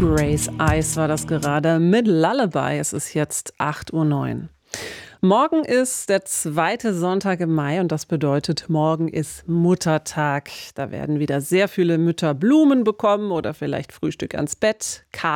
Grace Ice war das gerade mit Lullaby. Es ist jetzt 8:09 Uhr. Morgen ist der zweite Sonntag im Mai und das bedeutet, morgen ist Muttertag. Da werden wieder sehr viele Mütter Blumen bekommen oder vielleicht Frühstück ans Bett,